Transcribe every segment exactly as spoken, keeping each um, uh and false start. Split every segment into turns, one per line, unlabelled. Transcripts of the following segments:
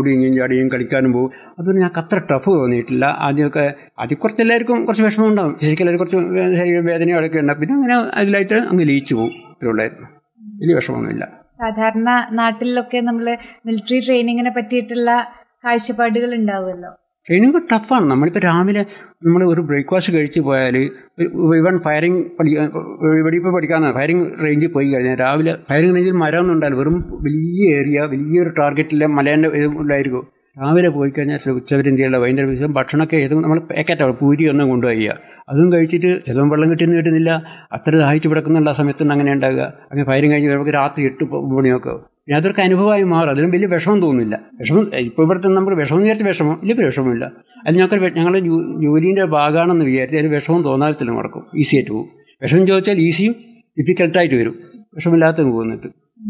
ഓടുകയും ചാടുകയും കളിക്കാനും പോകും. അതൊന്നും ഞങ്ങൾക്ക് അത്ര ടഫ് തോന്നിയിട്ടില്ല. ആദ്യമൊക്കെ ആദ്യം കുറച്ച് എല്ലാവർക്കും കുറച്ച് വിഷമം ഉണ്ടാകും, ഫിസിക്കലായിട്ട് കുറച്ച് വേദനകളൊക്കെ ഉണ്ടാകും. പിന്നെ അങ്ങനെ അതിലായിട്ട് അങ്ങ് ലയിച്ചു പോകും. ഇത്രയുള്ളായിരുന്നു, വലിയ വിഷമമൊന്നുമില്ല.
സാധാരണ നാട്ടിലൊക്കെ നമ്മൾ മിലിറ്ററി ട്രെയിനിങ്ങിനെ പറ്റിയിട്ടുള്ള കാഴ്ചപ്പാടുകൾ ഉണ്ടാവുമല്ലോ.
ട്രെയിനിങ് ടഫാണ്. നമ്മളിപ്പോൾ രാവിലെ നമ്മൾ ഒരു ബ്രേക്ക്ഫാസ്റ്റ് കഴിച്ച് പോയാൽ ഇവൺ ഫയറിംഗ് പഠിക്കാൻ വെടിയിപ്പോൾ പഠിക്കാമെന്ന് ഫയറിംഗ് റേഞ്ചിൽ പോയി കഴിഞ്ഞാൽ രാവിലെ ഫയറിംഗ് റേഞ്ചിൽ മരമൊന്നും ഉണ്ടാവില്ല, വെറും വലിയ ഏരിയ വലിയൊരു ടാർഗറ്റിലെ മലേൻ്റെ ഉണ്ടായിരിക്കും. രാവിലെ പോയി കഴിഞ്ഞാൽ ഉച്ചവരിന്ത്യയുള്ള വൈകുന്നേരം ദിവസം ഭക്ഷണമൊക്കെ ഏതും നമ്മൾ പാക്കറ്റാണ്, പൂരി ഒന്നും കൊണ്ടുപോയി അതും കഴിച്ചിട്ട് ചിലവും വെള്ളം കിട്ടുന്ന കിട്ടുന്നില്ല, അത്ര ദാഹിച്ച് കിടക്കുന്നുള്ള സമയത്തൊന്നും അങ്ങനെ ഉണ്ടാകുക. അങ്ങനെ ഫയറിംഗ് കഴിഞ്ഞ് നമുക്ക് രാത്രി എട്ട് മണിയൊക്കെ പിന്നെ അതൊക്കെ അനുഭവമായി മാറും. അതിലും വലിയ വിഷമം തോന്നുന്നില്ല. വിഷമം ഇപ്പോൾ ഇവിടുത്തെ നമുക്ക് വിഷമം വിചാരിച്ച വിഷമം വലിയ വിഷമമില്ല. അത് ഞങ്ങൾക്ക് ഞങ്ങളുടെ ജോലീൻ്റെ ഭാഗമാണെന്ന് വിചാരിച്ച് അതിൽ വിഷമം തോന്നാത്തില്ല, നടക്കും, ഈസി ആയിട്ട് പോകും. വിഷമം ചോദിച്ചാൽ ഈസിയും ഡിഫിക്കൽട്ടായിട്ട് വരും, വിഷമില്ലാത്ത പോകുന്നിട്ട്.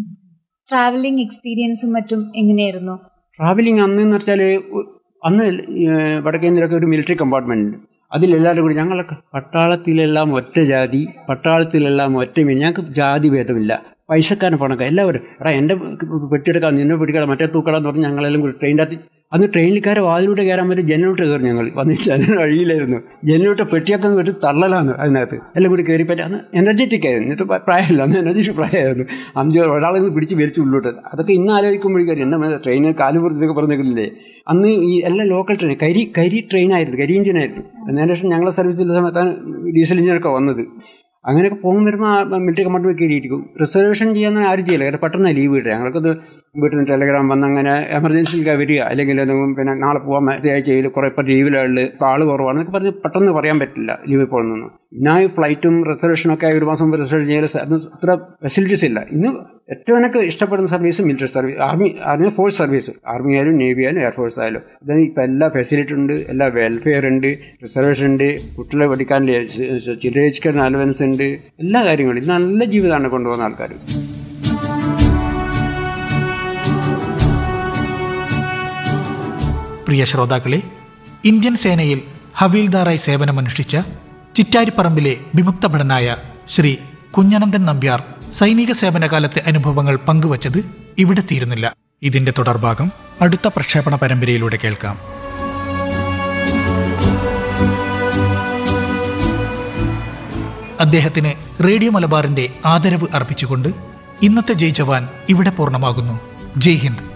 ട്രാവലിംഗ് എക്സ്പീരിയൻസും മറ്റും എങ്ങനെയായിരുന്നു?
ട്രാവലിംഗ് അന്നെന്ന് വെച്ചാൽ അന്ന് വടക്കേന്ത്യയിലൊക്കെ ഒരു മിലിറ്ററി കമ്പാർട്ട്മെൻറ്റ് ഉണ്ട്. അതിലെല്ലാവരും കൂടി ഞങ്ങളൊക്കെ പട്ടാളത്തിലെല്ലാം ഒറ്റ ജാതി, പട്ടാളത്തിലെല്ലാം ഒറ്റ മീൻ, ഞങ്ങൾക്ക് ജാതി ഭേദമില്ല. പൈസക്കാരൻ പണക്കാർ എല്ലാവരും എടാ എൻ്റെ പെട്ടിയെടുക്കാം, നിന്നെ പിടിക്കണം, മറ്റേ തൂക്കടാന്ന് പറഞ്ഞ് ഞങ്ങളെല്ലാം കൂടി ട്രെയിൻ്റെ അകത്ത് അന്ന് ട്രെയിനിൽക്കാരെ വാതിലൂടെ കയറാൻ പറ്റും, ജനലോട്ട് കയറി ഞങ്ങൾ വന്നിട്ട് അതിന് വഴിയിലായിരുന്നു. ജനലോട്ട് പെട്ടിയൊക്കെ വിട്ട് തള്ളലാണ് അതിനകത്ത് എല്ലാം കൂടി കയറി പറ്റി. അന്ന് എനർജറ്റിക് ആയിരുന്നു, ഇന്നത്തെ പ്രായമല്ല, അന്ന് എനർജറ്റിക് പ്രായമായിരുന്നു. അഞ്ച് ഒരാളെ നിന്ന് പിടിച്ച് വലിച്ച് ഉള്ളോട്ട് അതൊക്കെ ഇന്ന് ആലോചിക്കുമ്പോഴേക്കും എന്താ ട്രെയിന് കാലുപുറത്തൊക്കെ പറഞ്ഞില്ലേ. അന്ന് ഈ എല്ലാം ലോക്കൽ ട്രെയിൻ, കരി കരി ട്രെയിനായിരുന്നു, കരി എഞ്ചിനായിരുന്നു. അതിന് ശേഷം ഞങ്ങളെ സർവീസിൻ്റെ സമയത്താണ് ഡീസൽ എഞ്ചിനൊക്കെ വന്നത്. അങ്ങനെയൊക്കെ പോകും വരുമ്പോൾ മിലിറ്ററി കമ്പാർട്ട്മെൻറ്റ് കയറിയിരിക്കും. റിസർവേഷൻ ചെയ്യാൻ ആരും ചെയ്യില്ല, കാരണം പെട്ടെന്ന് ലീവ് കിട്ടുക. ഞങ്ങൾക്കത് വീട്ടിൽ നിന്ന് ടെലഗ്രാം വന്ന് അങ്ങനെ എമർജൻസിയിലൊക്കെ വരിക, അല്ലെങ്കിൽ പിന്നെ നാളെ പോകാൻ ആഴ്ചയിൽ കുറേ ഇപ്പോൾ ലീവിലുള്ള ഇപ്പോൾ ആൾ കുറവാണ് എന്നൊക്കെ പറഞ്ഞ് പെട്ടെന്ന് പറയാൻ പറ്റില്ല ലീവിൽ പോകുന്നൊന്നും. പിന്നെ ഫ്ലൈറ്റും റിസർവേഷനൊക്കെ ഒരു മാസം റിസർവേഷൻ ചെയ്യൽ അത്ര ഫെസിലിറ്റീസ് ഇല്ല. ഇന്ന് ഏറ്റവും എനിക്ക് ഇഷ്ടപ്പെടുന്ന service military service, army army force service, army ആയാലും നേവി ആയാലും എയർഫോഴ്സ് ആയാലും. അതായത് ഇപ്പം എല്ലാ ഫെസിലിറ്റി ഉണ്ട്, എല്ലാ വെൽഫെയർ ഉണ്ട്, റിസർവേഷൻ ഉണ്ട്, കുട്ടികളെ പഠിക്കാൻ ചിൽഡ്രൻ എഡ്യൂക്കേഷൻ അലവൻസ് ഉണ്ട്, എല്ലാ കാര്യങ്ങളും. ഇത് നല്ല ജീവിതമാണ് കൊണ്ടുപോകുന്ന ആൾക്കാർ.
പ്രിയ ശ്രോതാക്കളെ, ഇന്ത്യൻ സേനയിൽ ഹവീൽദാറായി സേവനമനുഷ്ഠിച്ച ചിറ്റാരിപ്പറമ്പിലെ വിമുക്ത ഭടനായ ശ്രീ കുഞ്ഞനന്ദൻ നമ്പ്യാർ സൈനിക സേവനകാലത്തെ അനുഭവങ്ങൾ പങ്കുവച്ചത് ഇവിടെ തീരുന്നില്ല. ഇതിന്റെ തുടർഭാഗം അടുത്ത പ്രക്ഷേപണ പരമ്പരയിലൂടെ കേൾക്കാം. അദ്ദേഹത്തിന് റേഡിയോ മലബാറിന്റെ ആദരവ് അർപ്പിച്ചുകൊണ്ട് ഇന്നത്തെ ജയ് ജവാൻ ഇവിടെ പൂർണ്ണമാകുന്നു. ജയ് ഹിന്ദ്.